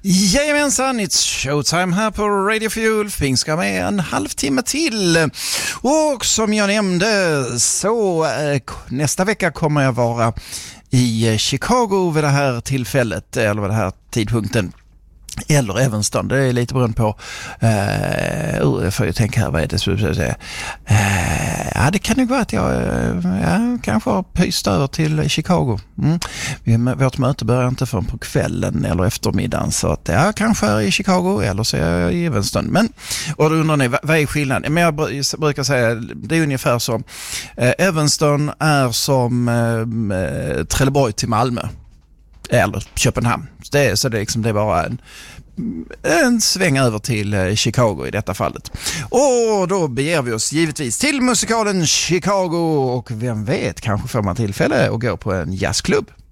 Jajamensan, it's showtime här på Radio Fuel. Fing ska med en halvtimme till. Och som jag nämnde så nästa vecka kommer jag vara i Chicago vid det här tillfället, eller vid den här tidpunkten. Eller Evanston, det är lite beroende på jag får ju tänka här, vad är det så att säga. Ja, det kan ju vara att jag kanske har pyst över till Chicago. Vårt möte börjar inte förrän på kvällen eller eftermiddagen, så att jag kanske är i Chicago eller så är jag i Evanston. Men, och då undrar ni, vad är skillnaden? Men jag brukar säga, det är ungefär som Evanston är som Trelleborg till Malmö. Eller Köpenhamn. Så det är bara en sväng över till Chicago i detta fallet. Och då beger vi oss givetvis till musikalen Chicago. Och vem vet, kanske får man tillfälle att gå på en jazzklubb.